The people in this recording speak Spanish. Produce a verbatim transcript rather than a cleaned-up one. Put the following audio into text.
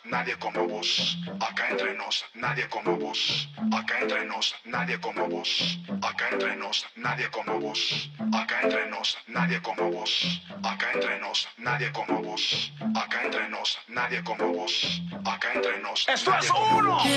nadie como vos. Acá entre nos, nadie como vos. Acá entre nos, nadie como vos. Acá entre nos, nadie como vos. Acá entre nos, nadie como vos. Acá entre nos, nadie como vos. Acá entre nos, nadie como vos. Acá entre nos, ¡Esto nadie es como uno! vos.